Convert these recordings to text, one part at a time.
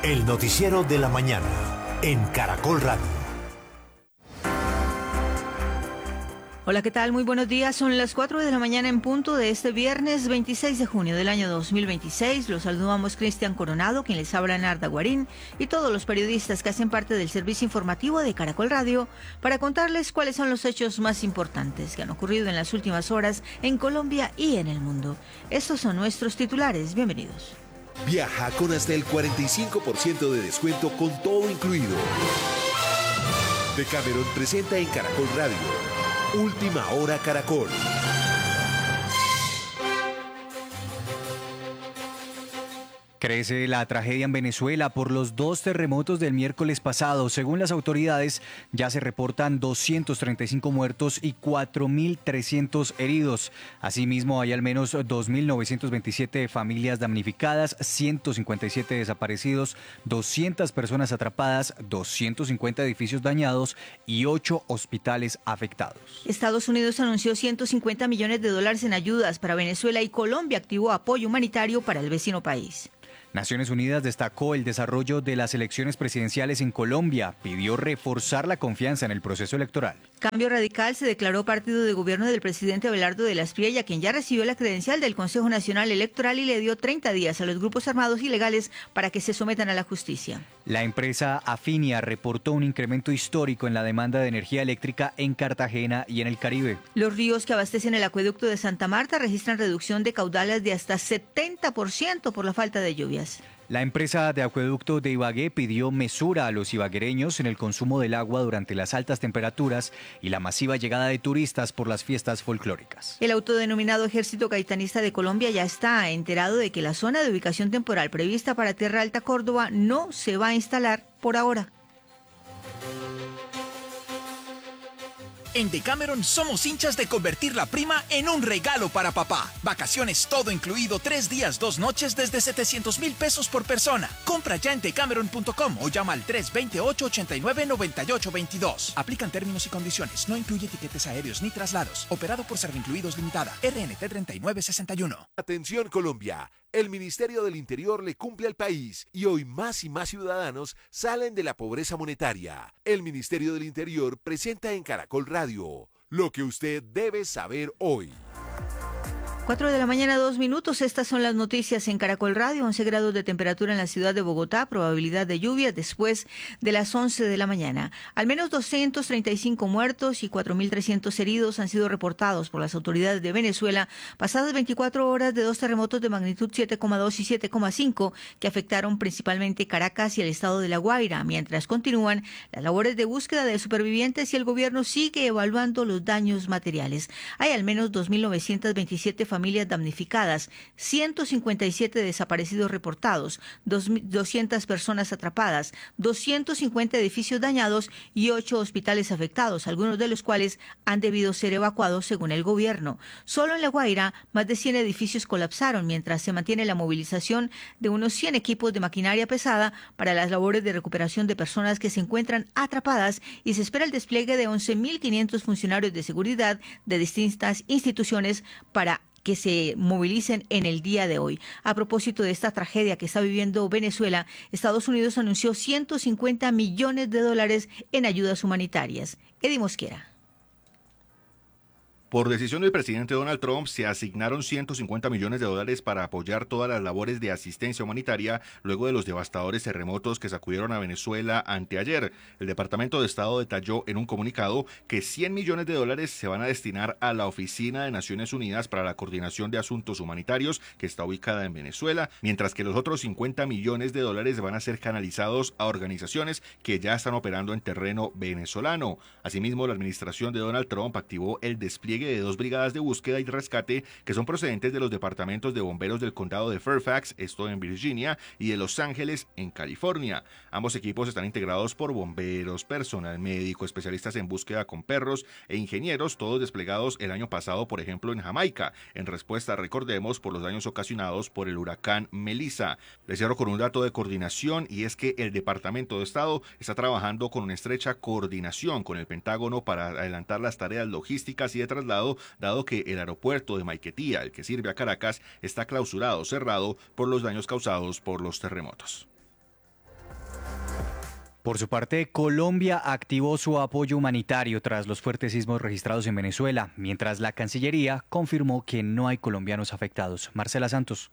El noticiero de la mañana en Caracol Radio. Hola, ¿qué tal? Muy buenos días. Son las 4 de la mañana en punto de este viernes 26 de junio del año 2026. Los saludamos Cristian Coronado, quien les habla Narda Guarín, y todos los periodistas que hacen parte del servicio informativo de Caracol Radio para contarles cuáles son los hechos más importantes que han ocurrido en las últimas horas en Colombia y en el mundo. Estos son nuestros titulares. Bienvenidos. Viaja con hasta el 45% de descuento con todo incluido. Decameron presenta en Caracol Radio Última Hora Caracol. Crece la tragedia en Venezuela por los 2 terremotos del miércoles pasado. Según las autoridades, ya se reportan 235 muertos y 4.300 heridos. Asimismo, hay al menos 2.927 familias damnificadas, 157 desaparecidos, 200 personas atrapadas, 250 edificios dañados y 8 hospitales afectados. Estados Unidos anunció $150 millones en ayudas para Venezuela y Colombia activó apoyo humanitario para el vecino país. Naciones Unidas destacó el desarrollo de las elecciones presidenciales en Colombia, pidió reforzar la confianza en el proceso electoral. Cambio Radical se declaró partido de gobierno del presidente Abelardo de la Espriella, quien ya recibió la credencial del Consejo Nacional Electoral y le dio 30 días a los grupos armados ilegales para que se sometan a la justicia. La empresa Afinia reportó un incremento histórico en la demanda de energía eléctrica en Cartagena y en el Caribe. Los ríos que abastecen el acueducto de Santa Marta registran reducción de caudales de hasta 70% por la falta de lluvias. La empresa de acueducto de Ibagué pidió mesura a los ibaguereños en el consumo del agua durante las altas temperaturas y la masiva llegada de turistas por las fiestas folclóricas. El autodenominado Ejército Gaitanista de Colombia ya está enterado de que la zona de ubicación temporal prevista para Tierra Alta Córdoba no se va a instalar por ahora. En Decameron somos hinchas de convertir la prima en un regalo para papá. Vacaciones todo incluido, 3 días, 2 noches desde 700,000 pesos por persona. Compra ya en decameron.com o llama al 328-89-9822. Aplican términos y condiciones. No incluye tiquetes aéreos ni traslados. Operado por Servincluidos Limitada. RNT 3961. Atención Colombia. El Ministerio del Interior le cumple al país y hoy más y más ciudadanos salen de la pobreza monetaria. El Ministerio del Interior presenta en Caracol Radio lo que usted debe saber hoy. 4 de la mañana, 2 minutos. Estas son las noticias en Caracol Radio. 11 grados de temperatura en la ciudad de Bogotá. Probabilidad de lluvia después de las 11 de la mañana. Al menos 235 muertos y 4.300 heridos han sido reportados por las autoridades de Venezuela pasadas 24 horas de 2 terremotos de magnitud 7,2 y 7,5 que afectaron principalmente Caracas y el estado de La Guaira, mientras continúan las labores de búsqueda de supervivientes y el gobierno sigue evaluando los daños materiales. Hay al menos 2.927 familias damnificadas, 157 desaparecidos reportados, 200 personas atrapadas, 250 edificios dañados y 8 hospitales afectados, algunos de los cuales han debido ser evacuados según el gobierno. Solo en La Guaira, más de 100 edificios colapsaron, mientras se mantiene la movilización de unos 100 equipos de maquinaria pesada para las labores de recuperación de personas que se encuentran atrapadas y se espera el despliegue de 11.500 funcionarios de seguridad de distintas instituciones para que se movilicen en el día de hoy. A propósito de esta tragedia que está viviendo Venezuela, Estados Unidos anunció $150 millones en ayudas humanitarias. Eddie Mosquera. Por decisión del presidente Donald Trump, se asignaron $150 millones para apoyar todas las labores de asistencia humanitaria luego de los devastadores terremotos que sacudieron a Venezuela anteayer. El Departamento de Estado detalló en un comunicado que $100 millones se van a destinar a la Oficina de Naciones Unidas para la Coordinación de Asuntos Humanitarios, que está ubicada en Venezuela, mientras que los otros $50 millones van a ser canalizados a organizaciones que ya están operando en terreno venezolano. Asimismo, la administración de Donald Trump activó el despliegue de 2 brigadas de búsqueda y rescate que son procedentes de los departamentos de bomberos del condado de Fairfax, esto en Virginia, y de Los Ángeles, en California. Ambos equipos están integrados por bomberos, personal médico, especialistas en búsqueda con perros e ingenieros, todos desplegados el año pasado, por ejemplo, en Jamaica, en respuesta, recordemos, por los daños ocasionados por el huracán Melissa. Les cierro con un dato de coordinación, y es que el Departamento de Estado está trabajando con una estrecha coordinación con el Pentágono para adelantar las tareas logísticas y de traslado, dado que el aeropuerto de Maiquetía, el que sirve a Caracas, está clausurado, cerrado por los daños causados por los terremotos. Por su parte, Colombia activó su apoyo humanitario tras los fuertes sismos registrados en Venezuela, mientras la Cancillería confirmó que no hay colombianos afectados. Marcela Santos.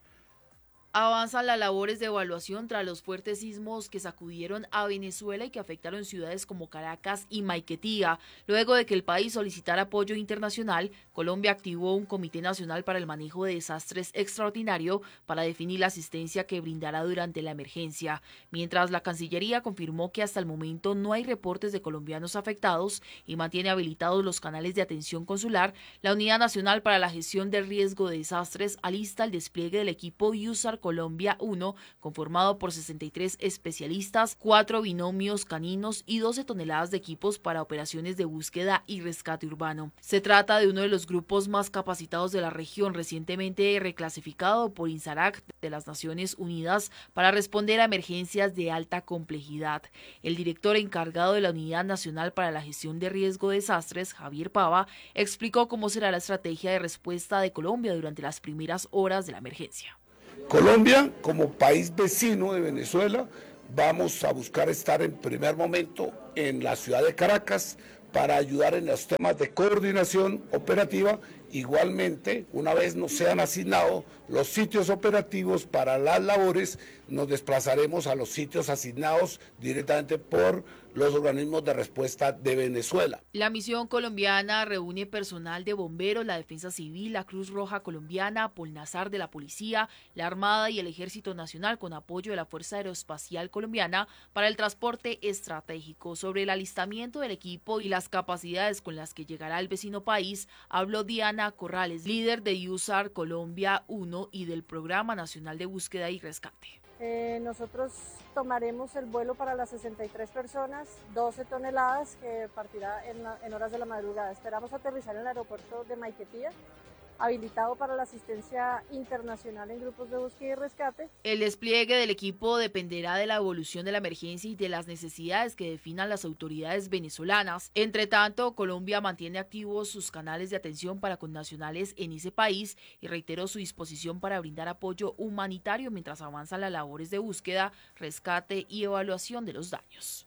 Avanzan las labores de evaluación tras los fuertes sismos que sacudieron a Venezuela y que afectaron ciudades como Caracas y Maiquetía. Luego de que el país solicitara apoyo internacional, Colombia activó un Comité Nacional para el Manejo de Desastres extraordinario para definir la asistencia que brindará durante la emergencia. Mientras la Cancillería confirmó que hasta el momento no hay reportes de colombianos afectados y mantiene habilitados los canales de atención consular, la Unidad Nacional para la Gestión del Riesgo de Desastres alista el despliegue del equipo USAR Colombia 1, conformado por 63 especialistas, 4 binomios caninos y 12 toneladas de equipos para operaciones de búsqueda y rescate urbano. Se trata de uno de los grupos más capacitados de la región, recientemente reclasificado por INSARAC de las Naciones Unidas para responder a emergencias de alta complejidad. El director encargado de la Unidad Nacional para la Gestión de Riesgo de Desastres, Javier Pava, explicó cómo será la estrategia de respuesta de Colombia durante las primeras horas de la emergencia. Colombia, como país vecino de Venezuela, vamos a buscar estar en primer momento en la ciudad de Caracas para ayudar en los temas de coordinación operativa. Igualmente, una vez nos sean asignados los sitios operativos para las labores, nos desplazaremos a los sitios asignados directamente por los organismos de respuesta de Venezuela. La misión colombiana reúne personal de bomberos, la Defensa Civil, la Cruz Roja Colombiana, Polnazar de la Policía, la Armada y el Ejército Nacional con apoyo de la Fuerza Aeroespacial Colombiana para el transporte estratégico. Sobre el alistamiento del equipo y las capacidades con las que llegará el vecino país, habló Diana Corrales, líder de USAR Colombia 1 y del Programa Nacional de Búsqueda y Rescate. Nosotros tomaremos el vuelo para las 63 personas, 12 toneladas que partirá en horas de la madrugada. Esperamos aterrizar en el aeropuerto de Maiquetía, habilitado para la asistencia internacional en grupos de búsqueda y rescate. El despliegue del equipo dependerá de la evolución de la emergencia y de las necesidades que definan las autoridades venezolanas. Entre tanto, Colombia mantiene activos sus canales de atención para connacionales en ese país y reiteró su disposición para brindar apoyo humanitario mientras avanzan las labores de búsqueda, rescate y evaluación de los daños.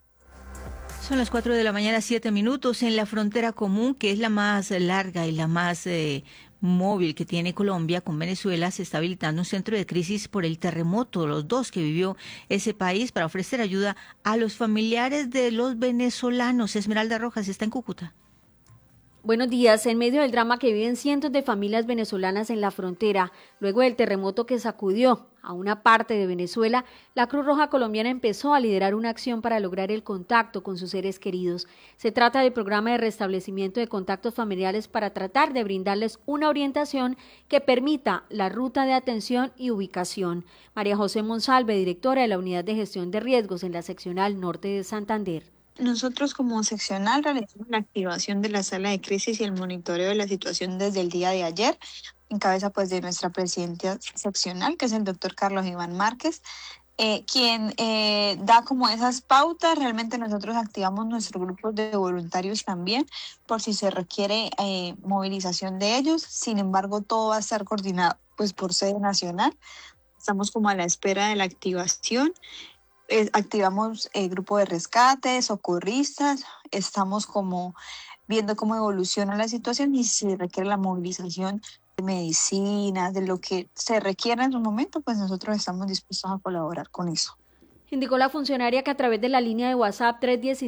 Son las 4 de la mañana, 7 minutos. En la frontera común, que es la más larga y la más móvil que tiene Colombia con Venezuela, se está habilitando un centro de crisis por el terremoto, los dos que vivió ese país, para ofrecer ayuda a los familiares de los venezolanos. Esmeralda Rojas está en Cúcuta. Buenos días. En medio del drama que viven cientos de familias venezolanas en la frontera, luego del terremoto que sacudió a una parte de Venezuela, la Cruz Roja Colombiana empezó a liderar una acción para lograr el contacto con sus seres queridos. Se trata del programa de restablecimiento de contactos familiares para tratar de brindarles una orientación que permita la ruta de atención y ubicación. María José Monsalve, directora de la Unidad de Gestión de Riesgos en la Seccional Norte de Santander. Nosotros como seccional realizamos la activación de la sala de crisis y el monitoreo de la situación desde el día de ayer, en cabeza pues de nuestra presidenta seccional, que es el doctor Carlos Iván Márquez, quien da como esas pautas. Realmente nosotros activamos nuestros grupos de voluntarios también, por si se requiere movilización de ellos. Sin embargo, todo va a estar coordinado pues por sede nacional. Estamos como a la espera de la activación. Activamos el grupo de rescate, socorristas, estamos como viendo cómo evoluciona la situación y si requiere la movilización de medicinas, de lo que se requiera en su momento, pues nosotros estamos dispuestos a colaborar con eso. Indicó la funcionaria que a través de la línea de WhatsApp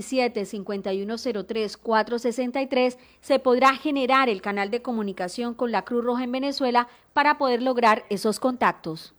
317-5103-463 se podrá generar el canal de comunicación con la Cruz Roja en Venezuela para poder lograr esos contactos.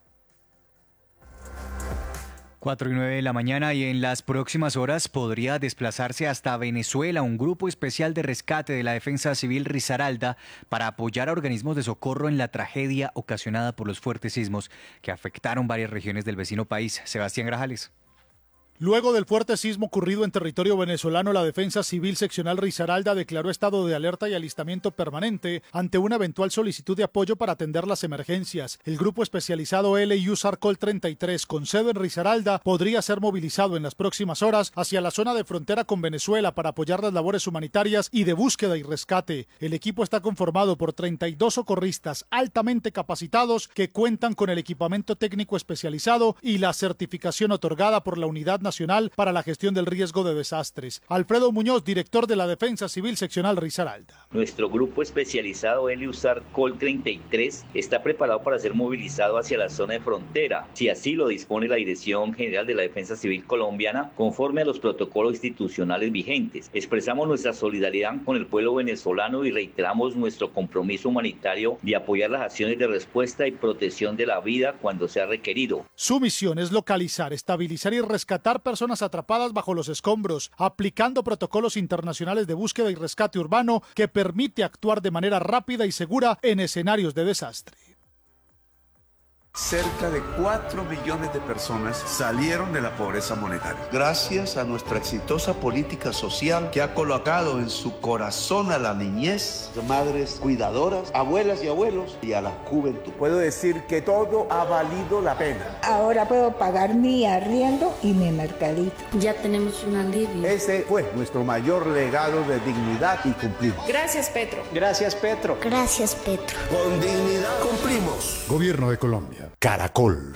4:09 de la mañana y en las próximas horas podría desplazarse hasta Venezuela un grupo especial de rescate de la Defensa Civil Risaralda para apoyar a organismos de socorro en la tragedia ocasionada por los fuertes sismos que afectaron varias regiones del vecino país. Sebastián Grajales. Luego del fuerte sismo ocurrido en territorio venezolano, la Defensa Civil Seccional Risaralda declaró estado de alerta y alistamiento permanente ante una eventual solicitud de apoyo para atender las emergencias. El grupo especializado LUSAR Col 33, con sede en Risaralda, podría ser movilizado en las próximas horas hacia la zona de frontera con Venezuela para apoyar las labores humanitarias y de búsqueda y rescate. El equipo está conformado por 32 socorristas altamente capacitados que cuentan con el equipamiento técnico especializado y la certificación otorgada por la Unidad Nacional para la Gestión del Riesgo de Desastres. Alfredo Muñoz, director de la Defensa Civil Seccional Risaralda. Nuestro grupo especializado Heliostar Col 33 está preparado para ser movilizado hacia la zona de frontera, si así lo dispone la Dirección General de la Defensa Civil Colombiana, conforme a los protocolos institucionales vigentes. Expresamos nuestra solidaridad con el pueblo venezolano y reiteramos nuestro compromiso humanitario de apoyar las acciones de respuesta y protección de la vida cuando sea requerido. Su misión es localizar, estabilizar y rescatar personas atrapadas bajo los escombros, aplicando protocolos internacionales de búsqueda y rescate urbano que permite actuar de manera rápida y segura en escenarios de desastre. Cerca de 4 millones de personas salieron de la pobreza monetaria. Gracias a nuestra exitosa política social que ha colocado en su corazón a la niñez, madres cuidadoras, abuelas y abuelos y a la juventud. Puedo decir que todo ha valido la pena. Ahora puedo pagar mi arriendo y mi mercadito. Ya tenemos un alivio. Ese fue nuestro mayor legado de dignidad y cumplimos. Gracias, Petro. Gracias, Petro. Gracias, Petro. Con dignidad cumplimos. Gobierno de Colombia. Caracol.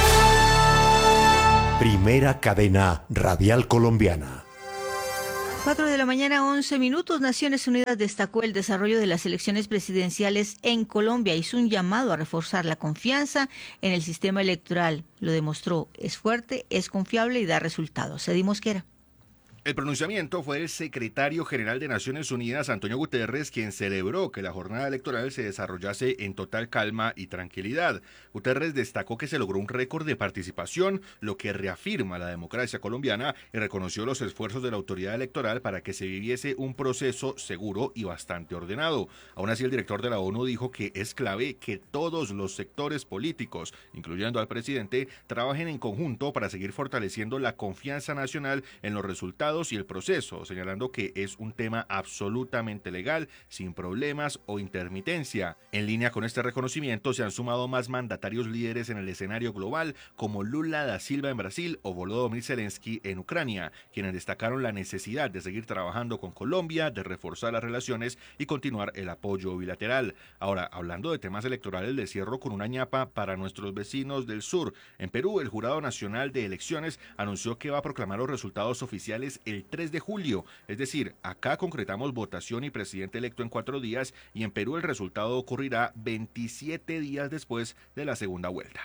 Primera cadena radial colombiana. 4 de la mañana, 11 minutos. Naciones Unidas destacó el desarrollo de las elecciones presidenciales en Colombia. Hizo un llamado a reforzar la confianza en el sistema electoral. Lo demostró. Es fuerte, es confiable y da resultados. Cedi Mosquera. El pronunciamiento fue del secretario general de Naciones Unidas, Antonio Guterres, quien celebró que la jornada electoral se desarrollase en total calma y tranquilidad. Guterres destacó que se logró un récord de participación, lo que reafirma la democracia colombiana, y reconoció los esfuerzos de la autoridad electoral para que se viviese un proceso seguro y bastante ordenado. Aún así, el director de la ONU dijo que es clave que todos los sectores políticos, incluyendo al presidente, trabajen en conjunto para seguir fortaleciendo la confianza nacional en los resultados y el proceso, señalando que es un tema absolutamente legal, sin problemas o intermitencia. En línea con este reconocimiento se han sumado más mandatarios líderes en el escenario global, como Lula da Silva en Brasil o Volodymyr Zelensky en Ucrania, quienes destacaron la necesidad de seguir trabajando con Colombia, de reforzar las relaciones y continuar el apoyo bilateral. Ahora, hablando de temas electorales, les cierro con una ñapa para nuestros vecinos del sur. En Perú, el Jurado Nacional de Elecciones anunció que va a proclamar los resultados oficiales el 3 de julio, es decir, acá concretamos votación y presidente electo en 4 días y en Perú el resultado ocurrirá 27 días después de la segunda vuelta.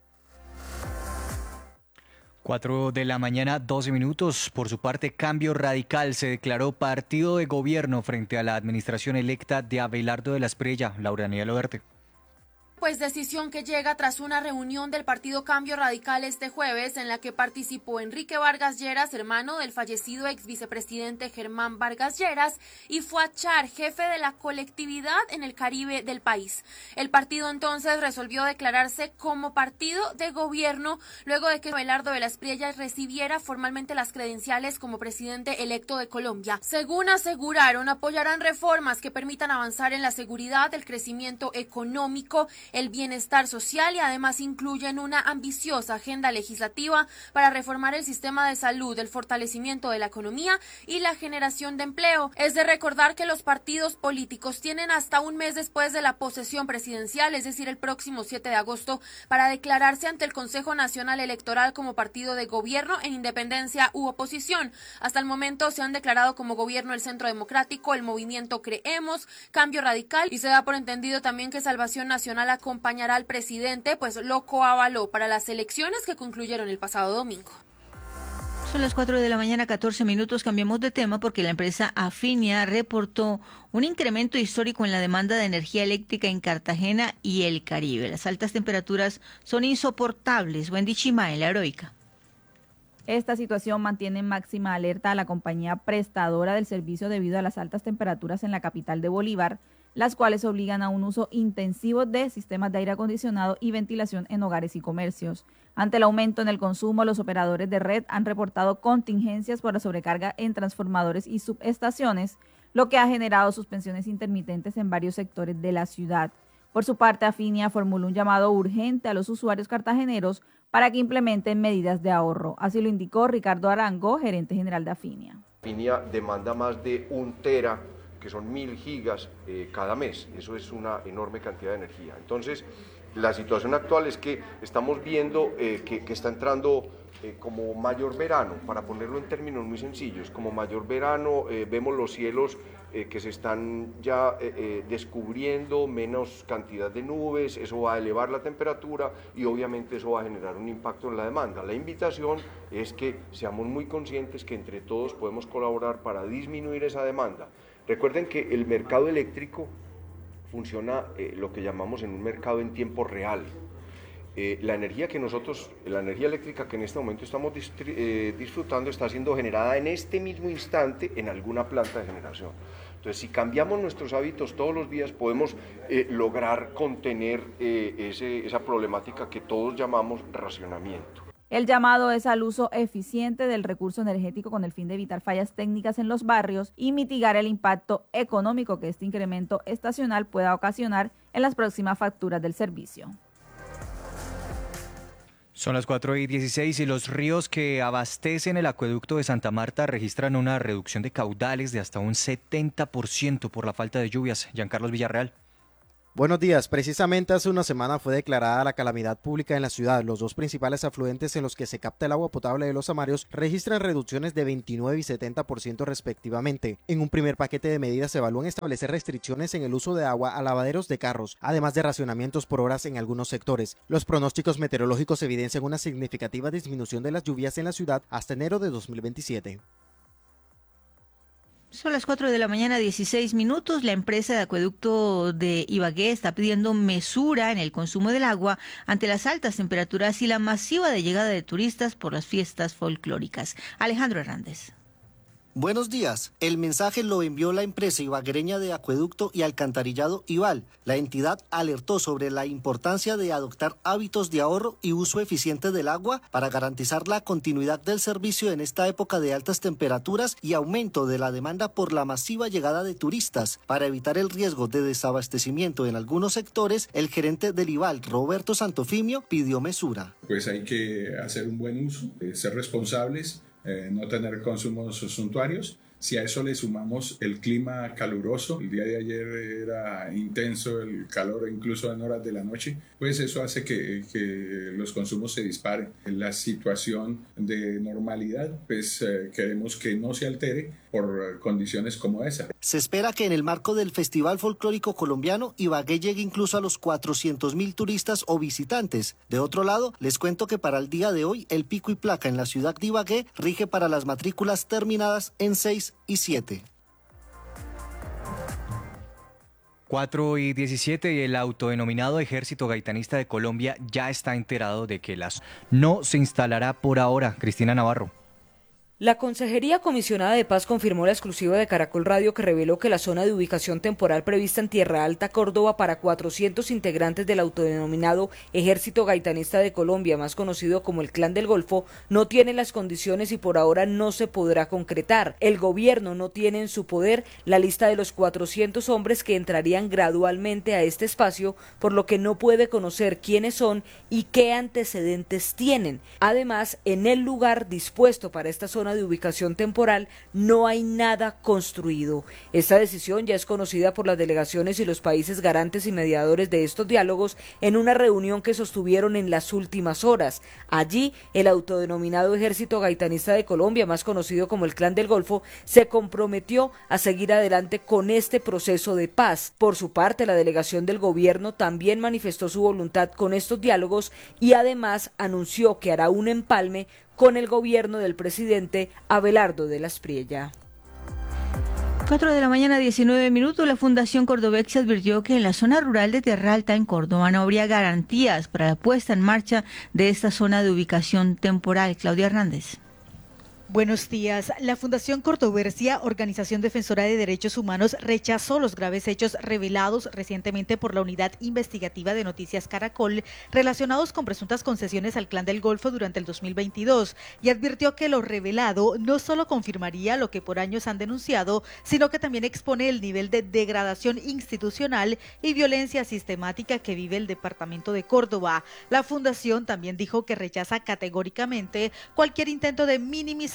4 de la mañana, 12 minutos. Por su parte, Cambio Radical se declaró partido de gobierno frente a la administración electa de Abelardo de la Espriella. Laura Daniela Overte. Pues decisión que llega tras una reunión del Partido Cambio Radical este jueves en la que participó Enrique Vargas Lleras, hermano del fallecido ex vicepresidente Germán Vargas Lleras, y Fuad Char, jefe de la colectividad en el Caribe del país. El partido entonces resolvió declararse como partido de gobierno luego de que Abelardo de la Espriella recibiera formalmente las credenciales como presidente electo de Colombia. Según aseguraron, apoyarán reformas que permitan avanzar en la seguridad, el crecimiento económico, el bienestar social y además incluyen una ambiciosa agenda legislativa para reformar el sistema de salud, el fortalecimiento de la economía y la generación de empleo. Es de recordar que los partidos políticos tienen hasta un mes después de la posesión presidencial, es decir, el próximo 7 de agosto, para declararse ante el Consejo Nacional Electoral como partido de gobierno en independencia u oposición. Hasta el momento se han declarado como gobierno el Centro Democrático, el Movimiento Creemos, Cambio Radical, y se da por entendido también que Salvación Nacional acompañará al presidente, pues lo coavaló para las elecciones que concluyeron el pasado domingo. Son las 4 de la mañana, 14 minutos. Cambiamos de tema porque la empresa Afinia reportó un incremento histórico en la demanda de energía eléctrica en Cartagena y el Caribe. Las altas temperaturas son insoportables. Wendy Chima, en La Heroica. Esta situación mantiene en máxima alerta a la compañía prestadora del servicio debido a las altas temperaturas en la capital de Bolívar, las cuales obligan a un uso intensivo de sistemas de aire acondicionado y ventilación en hogares y comercios. Ante el aumento en el consumo, los operadores de red han reportado contingencias por la sobrecarga en transformadores y subestaciones, lo que ha generado suspensiones intermitentes en varios sectores de la ciudad. Por su parte, Afinia formuló un llamado urgente a los usuarios cartageneros para que implementen medidas de ahorro. Así lo indicó Ricardo Arango, gerente general de Afinia. Afinia demanda más de 1 tera, que son 1000 gigas cada mes. Eso es una enorme cantidad de energía. Entonces, La situación actual es que estamos viendo que está entrando como mayor verano, para ponerlo en términos muy sencillos, como mayor verano vemos los cielos que se están ya descubriendo, menos cantidad de nubes, eso va a elevar la temperatura y obviamente eso va a generar un impacto en la demanda. La invitación es que seamos muy conscientes que entre todos podemos colaborar para disminuir esa demanda. Recuerden que el mercado eléctrico funciona lo que llamamos en un mercado en tiempo real. La energía eléctrica que en este momento estamos disfrutando está siendo generada en este mismo instante en alguna planta de generación. Entonces, si cambiamos nuestros hábitos todos los días, podemos lograr contener esa problemática que todos llamamos racionamiento. El llamado es al uso eficiente del recurso energético con el fin de evitar fallas técnicas en los barrios y mitigar el impacto económico que este incremento estacional pueda ocasionar en las próximas facturas del servicio. Son las 4:16 y los ríos que abastecen el acueducto de Santa Marta registran una reducción de caudales de hasta un 70% por la falta de lluvias. Giancarlos Villarreal. Buenos días. Precisamente hace una semana fue declarada la calamidad pública en la ciudad. Los dos principales afluentes en los que se capta el agua potable de los Amarios registran reducciones de 29 y 70% respectivamente. En un primer paquete de medidas se evalúan establecer restricciones en el uso de agua a lavaderos de carros, además de racionamientos por horas en algunos sectores. Los pronósticos meteorológicos evidencian una significativa disminución de las lluvias en la ciudad hasta enero de 2027. Son las 4 de la mañana, 16 minutos. La empresa de acueducto de Ibagué está pidiendo mesura en el consumo del agua ante las altas temperaturas y la masiva de llegada de turistas por las fiestas folclóricas. Alejandro Hernández. Buenos días. El mensaje lo envió la empresa ibaguereña de acueducto y alcantarillado Ibal. La entidad alertó sobre la importancia de adoptar hábitos de ahorro y uso eficiente del agua para garantizar la continuidad del servicio en esta época de altas temperaturas y aumento de la demanda por la masiva llegada de turistas. Para evitar el riesgo de desabastecimiento en algunos sectores, el gerente del Ibal, Roberto Santofimio, pidió mesura. Pues hay que hacer un buen uso, ser responsables, no tener consumos suntuarios. Si a eso le sumamos el clima caluroso, el día de ayer era intenso el calor incluso en horas de la noche, pues eso hace que los consumos se disparen. En la situación de normalidad, pues queremos que no se altere por condiciones como esa. Se espera que en el marco del Festival Folclórico Colombiano, Ibagué llegue incluso a los 400.000 turistas o visitantes. De otro lado, les cuento que para el día de hoy, el pico y placa en la ciudad de Ibagué rige para las matrículas terminadas en 6 y 7. 4:17 y el autodenominado Ejército Gaitanista de Colombia ya está enterado de que no se instalará por ahora. Cristina Navarro. La Consejería Comisionada de Paz confirmó la exclusiva de Caracol Radio que reveló que la zona de ubicación temporal prevista en Tierra Alta, Córdoba, para 400 integrantes del autodenominado Ejército Gaitanista de Colombia, más conocido como el Clan del Golfo, no tiene las condiciones y por ahora no se podrá concretar. El gobierno no tiene en su poder la lista de los 400 hombres que entrarían gradualmente a este espacio, por lo que no puede conocer quiénes son y qué antecedentes tienen. Además, en el lugar dispuesto para esta zona de ubicación temporal no hay nada construido. Esta decisión ya es conocida por las delegaciones y los países garantes y mediadores de estos diálogos en una reunión que sostuvieron en las últimas horas. Allí, el autodenominado Ejército Gaitanista de Colombia, más conocido como el Clan del Golfo, se comprometió a seguir adelante con este proceso de paz. Por su parte, la delegación del gobierno también manifestó su voluntad con estos diálogos y además anunció que hará un empalme con el gobierno del presidente Abelardo de la Espriella. 4 de la mañana, 19 minutos. La Fundación Cordovex advirtió que en la zona rural de Tierra Alta, en Córdoba, no habría garantías para la puesta en marcha de esta zona de ubicación temporal. Claudia Hernández. Buenos días. La Fundación Cordoversia, organización defensora de derechos humanos, rechazó los graves hechos revelados recientemente por la Unidad Investigativa de Noticias Caracol relacionados con presuntas concesiones al Clan del Golfo durante el 2022 y advirtió que lo revelado no solo confirmaría lo que por años han denunciado, sino que también expone el nivel de degradación institucional y violencia sistemática que vive el departamento de Córdoba. La Fundación también dijo que rechaza categóricamente cualquier intento de minimizar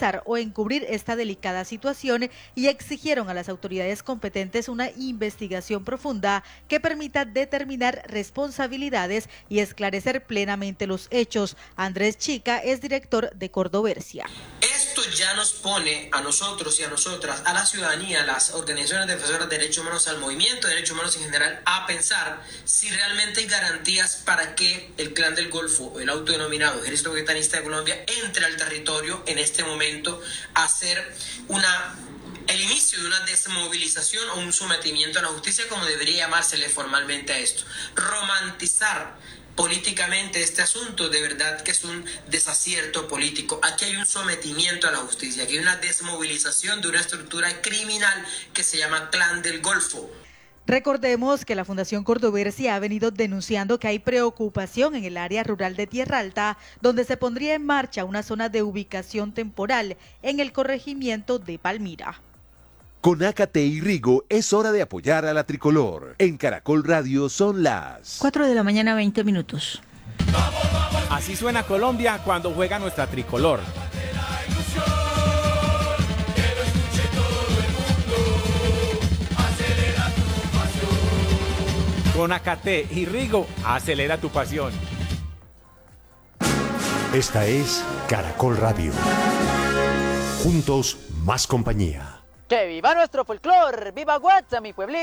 minimizar o encubrir esta delicada situación y exigieron a las autoridades competentes una investigación profunda que permita determinar responsabilidades y esclarecer plenamente los hechos. Andrés Chica es director de Cordoversia. Esto ya nos pone a nosotros y a nosotras, a la ciudadanía, a las organizaciones defensoras de derechos humanos, al movimiento de derechos humanos en general, a pensar si realmente hay garantías para que el Clan del Golfo, el autodenominado Ejército Gaetanista de Colombia, entre al territorio en este momento a hacer el inicio de una desmovilización o un sometimiento a la justicia, como debería llamársele formalmente a esto. Romantizar políticamente este asunto, de verdad que es un desacierto político. Aquí hay un sometimiento a la justicia, aquí hay una desmovilización de una estructura criminal que se llama Clan del Golfo. Recordemos que la Fundación Cordoversia ha venido denunciando que hay preocupación en el área rural de Tierra Alta, donde se pondría en marcha una zona de ubicación temporal en el corregimiento de Palmira. Con Ácate y Rigo es hora de apoyar a la tricolor. En Caracol Radio son las 4 de la mañana, 20 minutos. Así suena Colombia cuando juega nuestra tricolor. Con Ácate y Rigo, acelera tu pasión. Esta es Caracol Radio. Juntos, más compañía. ¡Que viva nuestro folclor! ¡Viva WhatsApp, mi pueblito!